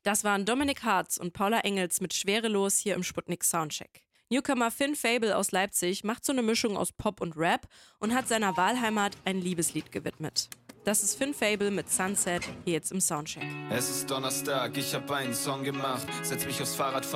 Das waren Dominik Hartz und Paula Engels mit Schwerelos hier im Sputnik Soundcheck. Newcomer Finn Fable aus Leipzig macht so eine Mischung aus Pop und Rap und hat seiner Wahlheimat ein Liebeslied gewidmet. Das ist Finn Fable mit Sunset, hier jetzt im Soundcheck. Es ist Donnerstag, ich hab einen Song gemacht, setz mich aufs Fahrrad,